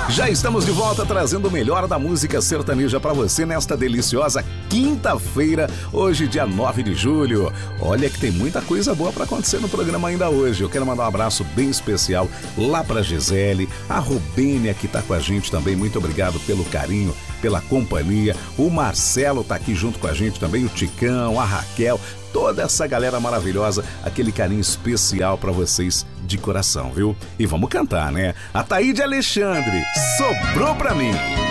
Já estamos de volta trazendo o melhor da música sertaneja pra você nesta deliciosa quinta-feira, hoje dia 9 de julho. Olha que tem muita coisa boa pra acontecer no programa ainda hoje. Eu quero mandar um abraço bem especial lá pra Gisele, a Rubênia que tá com a gente também. Muito obrigado pelo carinho, pela companhia. O Marcelo tá aqui junto com a gente também, o Ticão, a Raquel, toda essa galera maravilhosa, aquele carinho especial pra vocês de coração, viu? E vamos cantar, né? A Taíde Alexandre, Sobrou Pra Mim.